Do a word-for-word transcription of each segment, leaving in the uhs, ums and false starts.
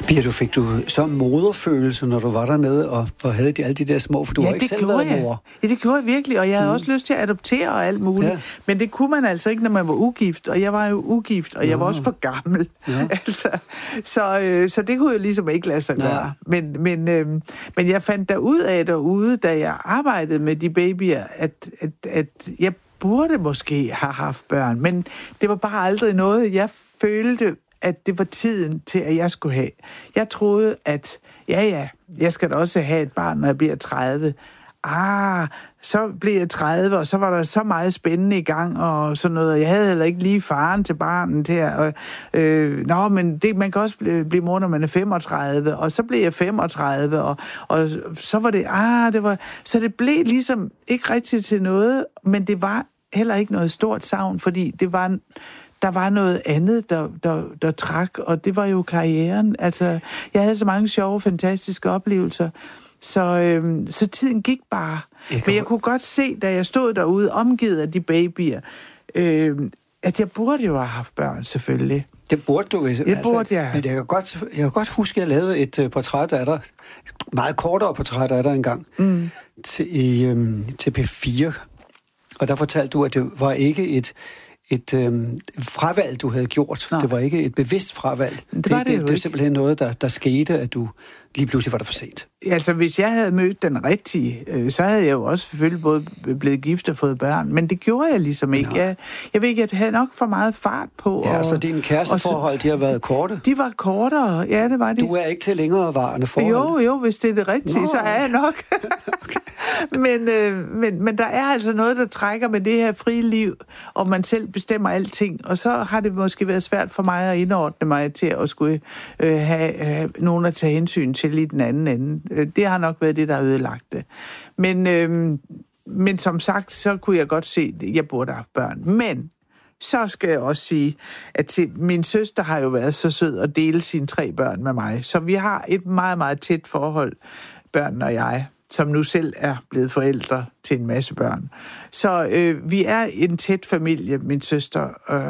Pia, du fik du så moderfølelse, når du var dernede og, og havde de, alle de der små, for du ja, har ikke selv været mor. Ja, det gjorde jeg virkelig, og jeg havde mm. også lyst til at adoptere og alt muligt. Ja. Men det kunne man altså ikke, når man var ugift, og jeg var jo ugift, og Nå. jeg var også for gammel. Ja. altså, så, øh, så det kunne jeg ligesom ikke lade sig gøre. Ja. Men, men, øh, men jeg fandt der ud af derude, da jeg arbejdede med de babyer, at, at, at jeg burde måske have haft børn, men det var bare aldrig noget, jeg følte, at det var tiden til, at jeg skulle have. Jeg troede, at ja, ja, jeg skal da også have et barn, når jeg bliver tredive. Ah, så blev jeg tredive, og så var der så meget spændende i gang, og sådan noget, og jeg havde heller ikke lige faren til barnet her. Og, øh, nå, men det, man kan også blive, blive mor, når man er femogtredive, og så blev jeg femogtredive, og, og så var det, ah, det var, så det blev ligesom ikke rigtigt til noget, men det var heller ikke noget stort savn, fordi det var der var noget andet, der, der, der trak, og det var jo karrieren. Altså, jeg havde så mange sjove, fantastiske oplevelser, så, øhm, så tiden gik bare. Jeg Men jeg kunne godt se, da jeg stod derude, omgivet af de babyer, øhm, at jeg burde jo have haft børn, selvfølgelig. Det burde du. Det altså, burde jeg. Men jeg kan, godt, jeg kan godt huske, at jeg lavede et uh, portræt af dig, et meget kortere portræt af dig engang, mm. til, i, øhm, til P fire. Og der fortalte du, at det var ikke et et øhm, fravalg, du havde gjort. Nå. Det var ikke et bevidst fravalg. Det var det, det, det, det, det er simpelthen noget, der, der skete, at du lige pludselig var der for sent. Altså, hvis jeg havde mødt den rigtige, øh, så havde jeg jo også selvfølgelig både blevet gift og fået børn, men det gjorde jeg ligesom ikke. Jeg, jeg ved ikke, jeg havde nok for meget fart på. Ja, og, så dine kæresteforhold, de har været korte? De var kortere, ja, det var de. Du er ikke til længerevarende forhold? Jo, jo, hvis det er det rigtige, Nå. så er jeg nok. okay. men, øh, men, men der er altså noget, der trækker med det her frie liv, og man selv bestemmer alting, og så har det måske været svært for mig at indordne mig til at skulle øh, have øh, nogen at tage hensyn til i den anden ende. Det har nok været det, der har ødelagt det. Men, øh, men som sagt, så kunne jeg godt se, at jeg burde have haft børn. Men så skal jeg også sige, at til, min søster har jo været så sød at dele sine tre børn med mig. Så vi har et meget, meget tæt forhold, børn og jeg, som nu selv er blevet forældre til en masse børn. Så øh, vi er en tæt familie, min søster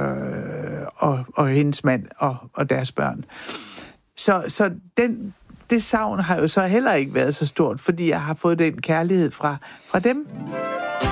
øh, og, og hendes mand og, og deres børn. Så, så den, det savn har jo så heller ikke været så stort, fordi jeg har fået den kærlighed fra, fra dem.